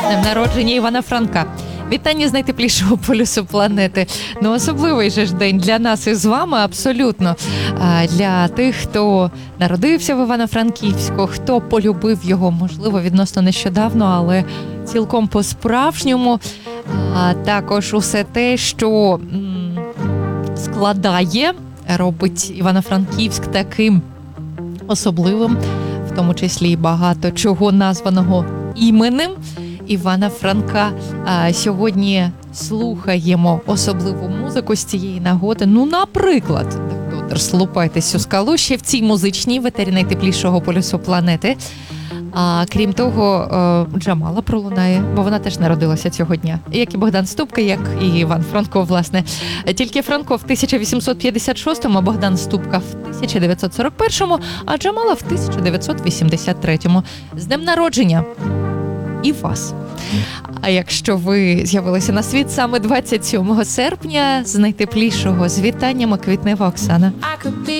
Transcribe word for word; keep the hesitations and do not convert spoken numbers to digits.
днем народження Івана Франка. Вітання з найтеплішого полюсу планети. Ну, особливий же ж день для нас із вами, абсолютно. А для тих, хто народився в Івано-Франківську, хто полюбив його, можливо, відносно нещодавно, але цілком по-справжньому. А також усе те, що м- складає, робить Івано-Франківськ таким особливим, в тому числі і багато чого названого іменем Івана Франка. А сьогодні слухаємо особливу музику з цієї нагоди. Ну, наприклад, слупайтесь у скалу ще в цій музичній ветері найтеплішого полюсу планети. А крім того, Джамала пролунає, бо вона теж народилася цього дня. Як і Богдан Ступка, як і Іван Франко, власне. Тільки Франко в тисяча вісімсот п'ятдесят шостому, Богдан Ступка в тисяча дев'ятсот сорок першому, а Джамала в тисяча дев'ятсот вісімдесят третьому. З днем народження! І вас. А якщо ви з'явилися на світ саме двадцять сьомого серпня, з найтеплішого, з вітаннями, Квітнева Оксана.